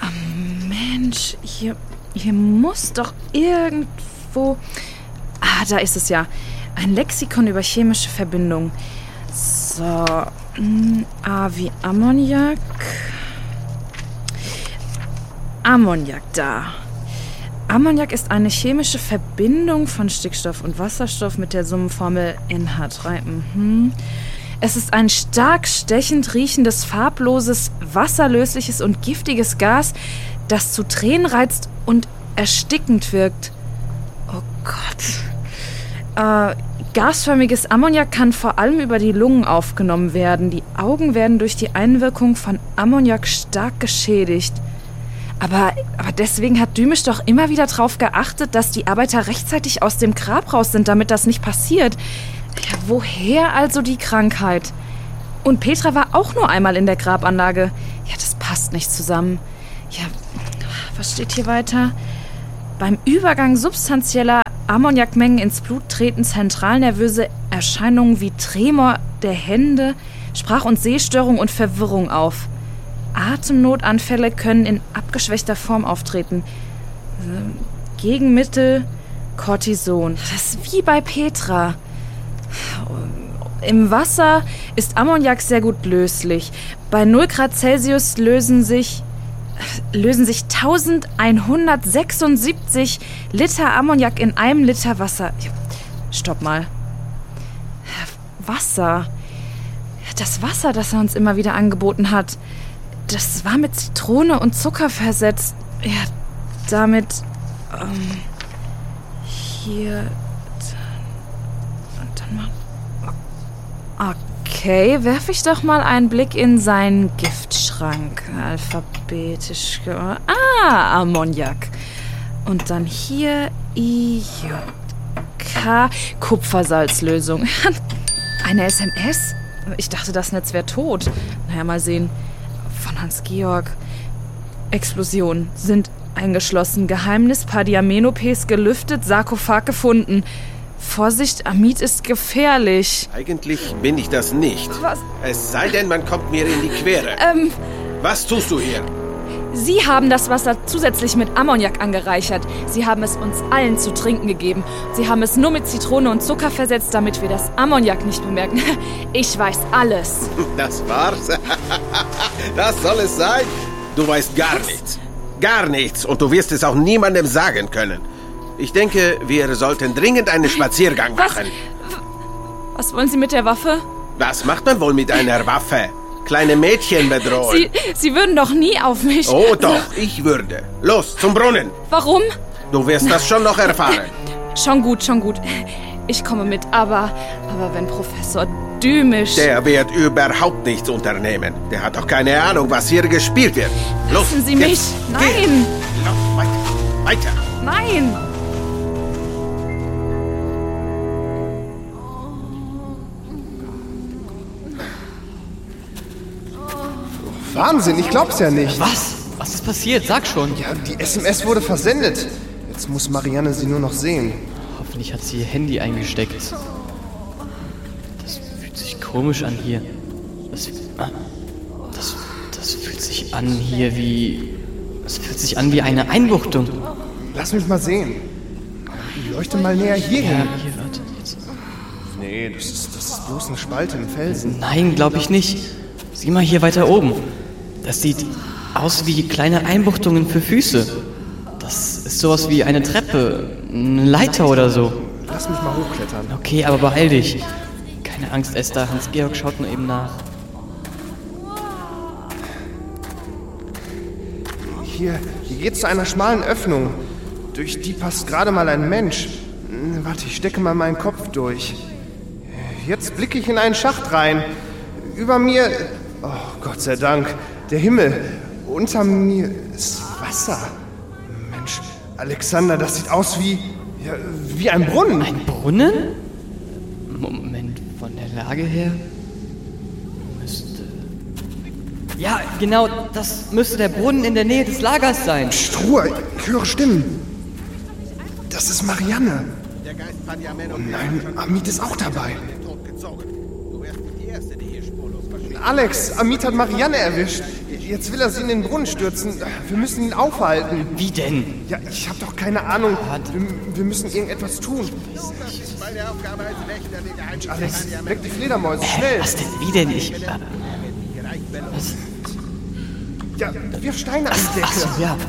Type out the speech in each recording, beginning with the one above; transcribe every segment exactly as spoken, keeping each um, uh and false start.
Mensch, hier, hier muss doch irgendwo... Ah, da ist es ja. Ein Lexikon über chemische Verbindungen. So, A wie Ammoniak. Ammoniak, da. Ammoniak ist eine chemische Verbindung von Stickstoff und Wasserstoff mit der Summenformel N H drei. Mhm. Es ist ein stark stechend riechendes, farbloses, wasserlösliches und giftiges Gas, das zu Tränen reizt und erstickend wirkt. Oh Gott. Äh, gasförmiges Ammoniak kann vor allem über die Lungen aufgenommen werden. Die Augen werden durch die Einwirkung von Ammoniak stark geschädigt. Aber, aber deswegen hat Dümmisch doch immer wieder darauf geachtet, dass die Arbeiter rechtzeitig aus dem Grab raus sind, damit das nicht passiert. Ja, woher also die Krankheit? Und Petra war auch nur einmal in der Grabanlage. Ja, das passt nicht zusammen. Ja, was steht hier weiter? Beim Übergang substanzieller Ammoniakmengen ins Blut treten zentralnervöse Erscheinungen wie Tremor der Hände, Sprach- und Sehstörung und Verwirrung auf. Atemnotanfälle können in abgeschwächter Form auftreten. Gegenmittel Cortison. Das ist wie bei Petra. Im Wasser ist Ammoniak sehr gut löslich. Bei null Grad Celsius lösen sich, lösen sich elfhundertsechsundsiebzig Liter Ammoniak in einem Liter Wasser. Stopp mal. Wasser. Das Wasser, das er uns immer wieder angeboten hat, das war mit Zitrone und Zucker versetzt. Ja, damit... Ähm, hier... Und dann mal... Okay, werfe ich doch mal einen Blick in seinen Giftschrank. Alphabetisch... Ge- ah, Ammoniak. Und dann hier I J K, Kupfersalzlösung. Eine S M S? Ich dachte, das Netz wäre tot. Naja, mal sehen. Von Hans-Georg. Explosion. Sind eingeschlossen. Geheimnis Padiamenopes gelüftet. Sarkophag gefunden. Vorsicht, Amid ist gefährlich. Eigentlich bin ich das nicht. Was? Es sei denn, man kommt mir in die Quere. Ähm... Was tust du hier? Sie haben das Wasser zusätzlich mit Ammoniak angereichert. Sie haben es uns allen zu trinken gegeben. Sie haben es nur mit Zitrone und Zucker versetzt, damit wir das Ammoniak nicht bemerken. Ich weiß alles. Das war's? Das soll es sein? Du weißt gar Was? nichts. Gar nichts. Und du wirst es auch niemandem sagen können. Ich denke, wir sollten dringend einen Spaziergang machen. Was, Was wollen Sie mit der Waffe? Was macht man wohl mit einer Waffe? Kleine Mädchen bedrohen. Sie, Sie würden doch nie auf mich... Oh doch, ich würde. Los, zum Brunnen. Warum? Du wirst das schon noch erfahren. Schon gut, schon gut. Ich komme mit, aber... Aber wenn Professor Dümmisch... Der wird überhaupt nichts unternehmen. Der hat doch keine Ahnung, was hier gespielt wird. Los, Lassen Sie mich. Jetzt, Nein. Geh. Los, weiter, weiter. Nein. Wahnsinn, ich glaub's ja nicht. Was? Was ist passiert? Sag schon. Ja, die S M S wurde versendet. Jetzt muss Marianne sie nur noch sehen. Hoffentlich hat sie ihr Handy eingesteckt. Das fühlt sich komisch an hier. Das, das, das fühlt sich an hier wie... Das fühlt sich an wie eine Einbuchtung. Lass mich mal sehen. Leuchte mal näher hier hin. Ja, hier, warte. Jetzt. Nee, das ist, das ist bloß eine Spalte im Felsen. Nein, glaube ich nicht. Sieh mal hier weiter oben. Das sieht aus wie kleine Einbuchtungen für Füße. Das ist sowas wie eine Treppe, eine Leiter oder so. Lass mich mal hochklettern. Okay, aber beeil dich. Keine Angst, Esther. Hans-Georg schaut nur eben nach. Hier, hier geht's zu einer schmalen Öffnung. Durch die passt gerade mal ein Mensch. Warte, ich stecke mal meinen Kopf durch. Jetzt blicke ich in einen Schacht rein. Über mir... Oh, Gott sei Dank. Der Himmel. Unter mir ist Wasser. Mensch, Alexander, das sieht aus wie... Ja, wie ein Brunnen. Ein Brunnen? Moment, von der Lage her... Müsste... Ja, genau, das müsste der Brunnen in der Nähe des Lagers sein. Psst, Ruhe, ich höre Stimmen. Das ist Marianne. Oh nein, Amid ist auch dabei. Alex, Amid hat Marianne erwischt. Jetzt will er sie in den Brunnen stürzen. Wir müssen ihn aufhalten. Wie denn? Ja, ich habe doch keine Ahnung. Wir, wir müssen irgendetwas tun. Meine Aufgabe als Wächter der Geheimschaft. Alex, weg die Fledermäuse, schnell. Was denn? Wie denn? Ich... Äh, was? Ja, wirf Steine an die Decke. Ach so, ja.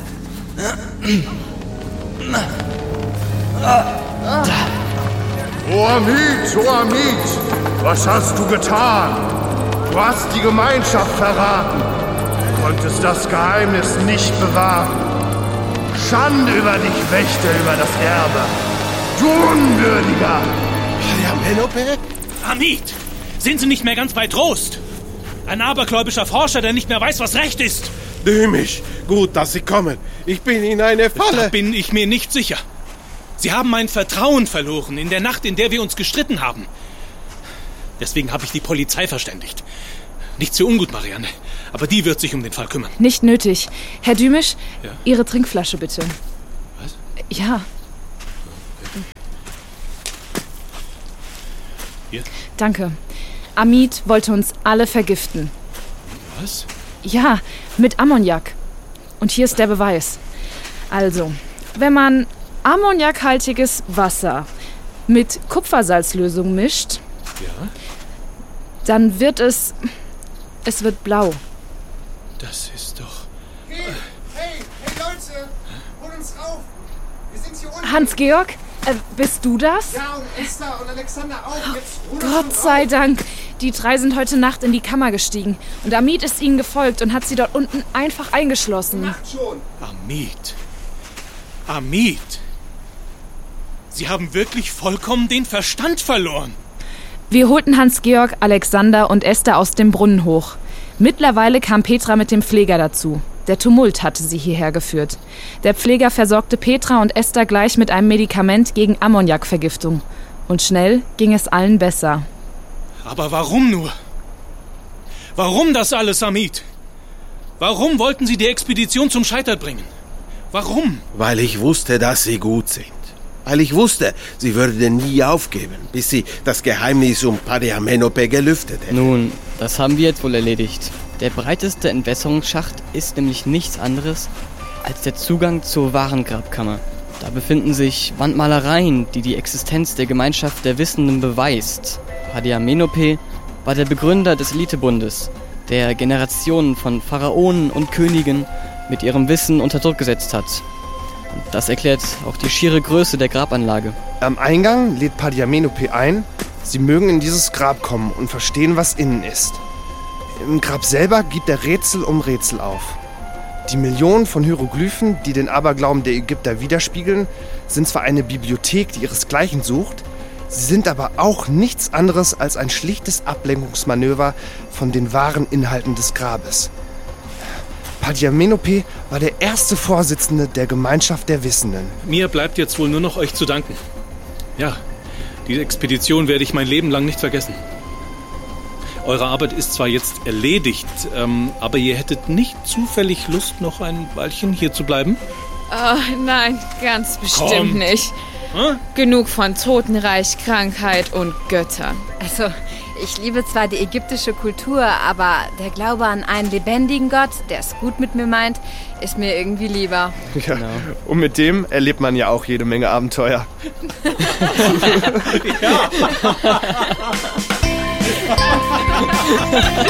O Amit, O Amit, was hast du getan? Du hast die Gemeinschaft verraten. Du konntest das Geheimnis nicht bewahren. Schande über dich, Wächter über das Erbe. Du Unwürdiger! Padiamenope? Amit, sind Sie nicht mehr ganz bei Trost? Ein abergläubischer Forscher, der nicht mehr weiß, was Recht ist. Dämisch. Gut, dass Sie kommen. Ich bin in eine Falle. Da bin ich mir nicht sicher. Sie haben mein Vertrauen verloren in der Nacht, in der wir uns gestritten haben. Deswegen habe ich die Polizei verständigt. Nichts für ungut, Marianne, aber die wird sich um den Fall kümmern. Nicht nötig. Herr Dümisch, Ja? Ihre Trinkflasche bitte. Was? Ja. Hier? Danke. Amit wollte uns alle vergiften. Was? Ja, mit Ammoniak. Und hier ist der Beweis. Also, wenn man ammoniakhaltiges Wasser mit Kupfersalzlösung mischt, Ja? dann wird es... es wird blau. Das ist doch... Hey, hey, hey Leute, hol uns rauf. Wir sind hier unten. Hans-Georg, äh, bist du das? Ja, und Esther und Alexander auch. Jetzt hol uns Gott rauf. sei Dank. Die drei sind heute Nacht in die Kammer gestiegen. Und Amit ist ihnen gefolgt und hat sie dort unten einfach eingeschlossen. Macht schon. Amit. Amit. Sie haben wirklich vollkommen den Verstand verloren. Wir holten Hans-Georg, Alexander und Esther aus dem Brunnen hoch. Mittlerweile kam Petra mit dem Pfleger dazu. Der Tumult hatte sie hierher geführt. Der Pfleger versorgte Petra und Esther gleich mit einem Medikament gegen Ammoniakvergiftung. Und schnell ging es allen besser. Aber warum nur? Warum das alles, Amit? Warum wollten Sie die Expedition zum Scheitern bringen? Warum? Weil ich wusste, dass Sie gut sind. Weil ich wusste, Sie würden nie aufgeben, bis Sie das Geheimnis um Padiamenope gelüftet hätten. Nun, das haben wir jetzt wohl erledigt. Der breiteste Entwässerungsschacht ist nämlich nichts anderes als der Zugang zur wahren Grabkammer. Da befinden sich Wandmalereien, die die Existenz der Gemeinschaft der Wissenden beweist. Padiamenope war der Begründer des Elitebundes, der Generationen von Pharaonen und Königen mit ihrem Wissen unter Druck gesetzt hat. Und das erklärt auch die schiere Größe der Grabanlage. Am Eingang lädt Padiamenope ein, sie mögen in dieses Grab kommen und verstehen, was innen ist. Im Grab selber gibt er Rätsel um Rätsel auf. Die Millionen von Hieroglyphen, die den Aberglauben der Ägypter widerspiegeln, sind zwar eine Bibliothek, die ihresgleichen sucht, sie sind aber auch nichts anderes als ein schlichtes Ablenkungsmanöver von den wahren Inhalten des Grabes. Padiamenope war der erste Vorsitzende der Gemeinschaft der Wissenden. Mir bleibt jetzt wohl nur noch euch zu danken. Ja, diese Expedition werde ich mein Leben lang nicht vergessen. Eure Arbeit ist zwar jetzt erledigt, ähm, aber ihr hättet nicht zufällig Lust, noch ein Weilchen hier zu bleiben? Oh, nein, ganz bestimmt Kommt. nicht. Hm? Genug von Totenreich, Krankheit und Göttern. Also, ich liebe zwar die ägyptische Kultur, aber der Glaube an einen lebendigen Gott, der es gut mit mir meint, ist mir irgendwie lieber. Ja, und mit dem erlebt man ja auch jede Menge Abenteuer. Ja.